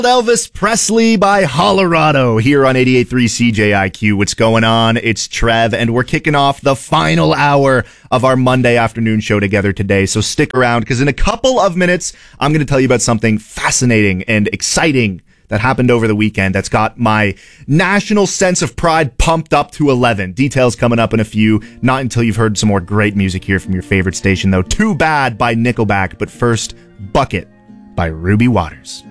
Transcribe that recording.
Elvis Presley by Hollerado here on 88.3 CJIQ. What's going on? It's Trev, and we're kicking off the final hour of our Monday afternoon show together today. So stick around, because in a couple of minutes, I'm going to tell you about something fascinating and exciting that happened over the weekend that's got my national sense of pride pumped up to 11. Details coming up in a few, not until you've heard some more great music here from your favorite station, though. Too Bad by Nickelback, but first, Bucket by Ruby Waters.